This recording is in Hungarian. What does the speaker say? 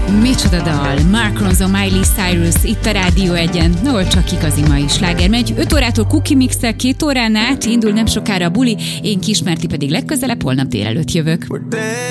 Micsoda dal! Mark Ronson, Miley Cyrus itt a Rádió 1-en, ahol csak igazi mai sláger megy. 5 órától Cookie Mix-el, 2 órán át indul nem sokára a buli, én Kismerti pedig legközelebb holnap délelőtt jövök.